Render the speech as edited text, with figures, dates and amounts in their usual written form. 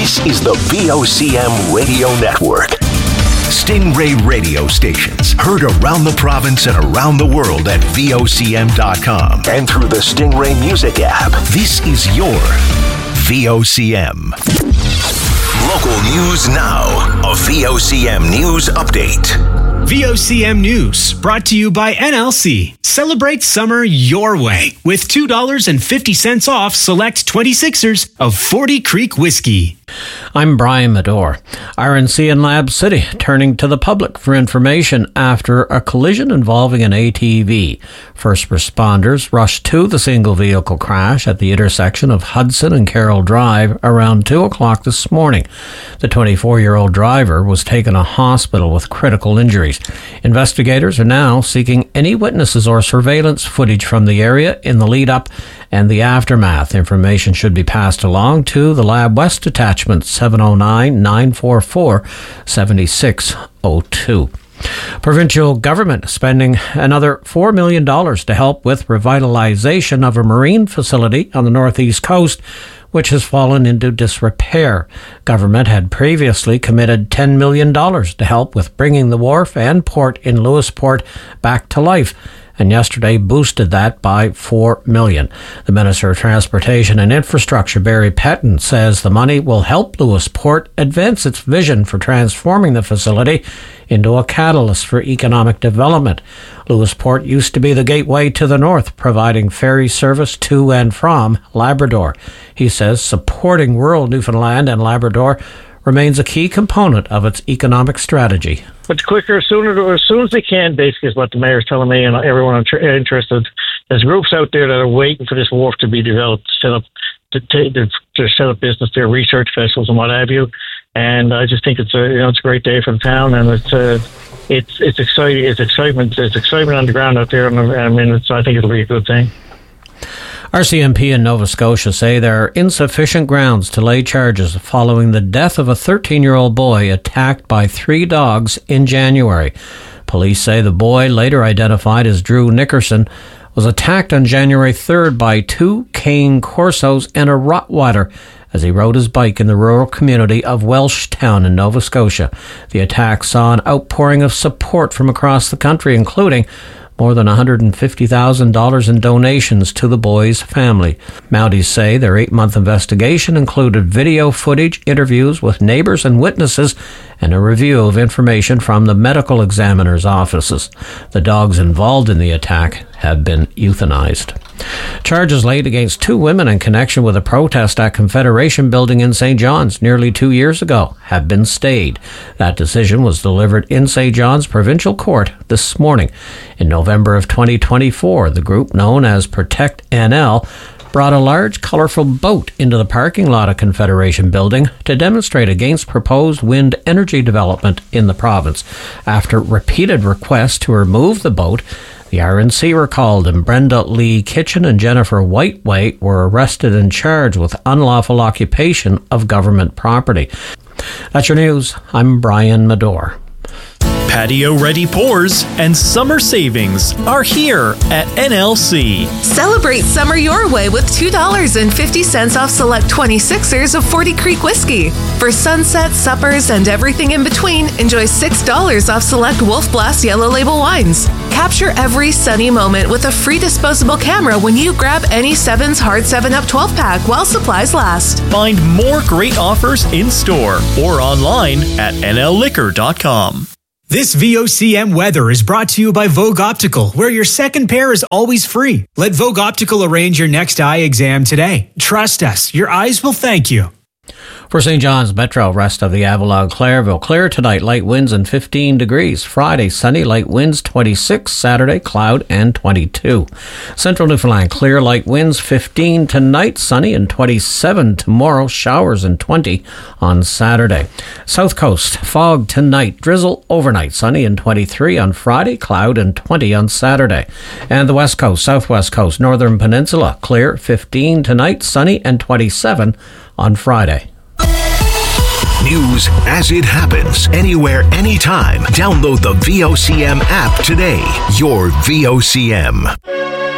This is the VOCM Radio Network. Stingray radio stations heard around the province and around the world at VOCM.com and through the Stingray Music app. This is your VOCM. Local news now. A VOCM news update. VOCM News, brought to you by NLC. Celebrate summer your way with $2.50 off select 26ers of 40 Creek Whiskey. I'm Brian Medore. RNC in Lab City turning to the public for information after a collision involving an ATV. First responders rushed to the single vehicle crash at the intersection of Hudson and Carroll Drive around 2 o'clock this morning. The 24-year-old driver was taken to hospital with critical injuries. Investigators are now seeking any witnesses or surveillance footage from the area in the lead-up and the aftermath. Information should be passed along to the Lab West Detachment 709-944-7602. Provincial government spending another $4 million to help with revitalization of a marine facility on the northeast coast, which has fallen into disrepair. Government had previously committed $10 million to help with bringing the wharf and port in Lewisport back to life, and yesterday boosted that by $4 million. The Minister of Transportation and Infrastructure, Barry Petton, says the money will help Lewisport advance its vision for transforming the facility into a catalyst for economic development. Lewisport used to be the gateway to the north, providing ferry service to and from Labrador. He says supporting rural Newfoundland and Labrador remains a key component of its economic strategy. But quicker, as soon as they can, basically, is what the mayor's telling me, and everyone interested. There's groups out there that are waiting for this wharf to be developed, to set up business there, research festivals and what have you. And I just think it's a great day for the town, and it's exciting. It's excitement. It's excitement on the ground out there, and I think it'll be a good thing. RCMP in Nova Scotia say there are insufficient grounds to lay charges following the death of a 13-year-old boy attacked by 3 dogs in January. Police say the boy, later identified as Drew Nickerson, was attacked on January 3rd by 2 Cane Corsos and a Rottweiler as he rode his bike in the rural community of Welshtown in Nova Scotia. The attack saw an outpouring of support from across the country, including more than $150,000 in donations to the boy's family. Mounties say their 8-month investigation included video footage, interviews with neighbors and witnesses, and a review of information from the medical examiner's offices. The dogs involved in the attack have been euthanized. Charges laid against 2 women in connection with a protest at Confederation Building in St. John's nearly 2 years ago have been stayed. That decision was delivered in St. John's Provincial Court this morning. In November of 2024, the group known as Protect NL brought a large, colourful boat into the parking lot of Confederation Building to demonstrate against proposed wind energy development in the province. After repeated requests to remove the boat, the RNC were called, and Brenda Lee Kitchen and Jennifer Whiteway were arrested and charged with unlawful occupation of government property. That's your news. I'm Brian Medore. Patio-ready pours and summer savings are here at NLC. Celebrate summer your way with $2.50 off select 26ers of 40 Creek Whiskey. For sunset, suppers, and everything in between, enjoy $6 off select Wolf Blast Yellow Label wines. Capture every sunny moment with a free disposable camera when you grab any Sevens Hard 7-Up 12-pack while supplies last. Find more great offers in store or online at nlliquor.com. This VOCM weather is brought to you by Vogue Optical, where your second pair is always free. Let Vogue Optical arrange your next eye exam today. Trust us, your eyes will thank you. For St. John's Metro, rest of the Avalon, Clairville, clear tonight, light winds and 15 degrees. Friday, sunny, light winds 26. Saturday, cloud and 22. Central Newfoundland, clear, light winds 15 tonight, sunny and 27 tomorrow. Showers and 20 on Saturday. South Coast, fog tonight, drizzle overnight, sunny and 23 on Friday, cloud and 20 on Saturday. And the West Coast, Southwest Coast, Northern Peninsula, clear, 15 tonight, sunny and 27 on Friday. News as it happens, anywhere, anytime. Download the VOCM app today. Your VOCM.